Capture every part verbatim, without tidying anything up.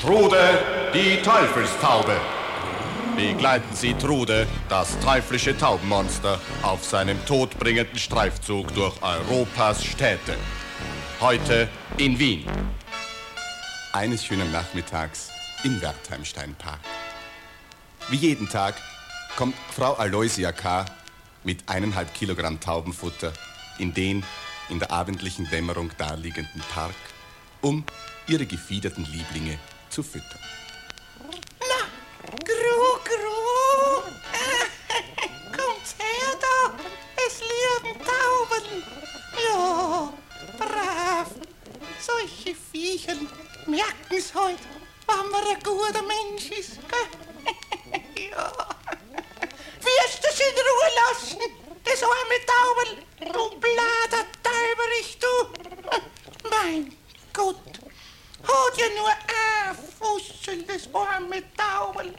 Trude, die Teufelstaube. Begleiten Sie Trude, das teuflische Taubenmonster, auf seinem todbringenden Streifzug durch Europas Städte. Heute in Wien. Eines schönen Nachmittags im Wertheimsteinpark. Wie jeden Tag kommt Frau Aloysia K. mit eineinhalb Kilogramm Taubenfutter in den in der abendlichen Dämmerung daliegenden Park, um ihre gefiederten Lieblinge zu füttern. Na, Gru, Gru, kommt her da, es lieben Tauben. Ja, brav, solche Viechen merken's heut, wann man ein guter Mensch ist. Ja, wirst du's in Ruhe lassen, das arme Taubel, du blader Täuberich, du. Mein Gott. Hat ja nur ein Fussel, das arme Taubel.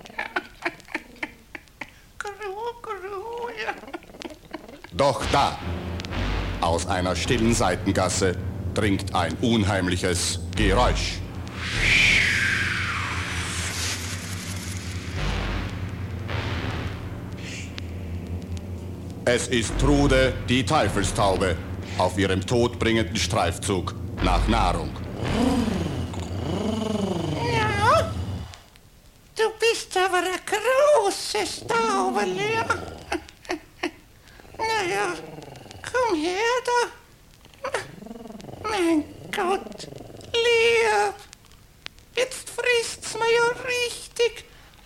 Gru, gru, ja. Doch da, aus einer stillen Seitengasse, dringt ein unheimliches Geräusch. Es ist Trude, die Teufelstaube, auf ihrem todbringenden Streifzug nach Nahrung. Ja, du bist aber ein großes Taubel, ja. Na ja, komm her da. Mein Gott, lieb, jetzt frisst's mir ja richtig.